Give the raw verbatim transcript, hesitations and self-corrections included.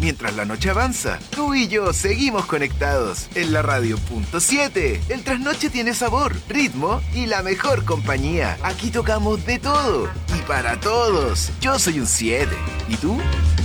Mientras la noche avanza, tú y yo seguimos conectados en la radio punto siete. El trasnoche tiene sabor, ritmo y la mejor compañía. Aquí tocamos de todo y para todos. Yo soy un siete. ¿Y tú?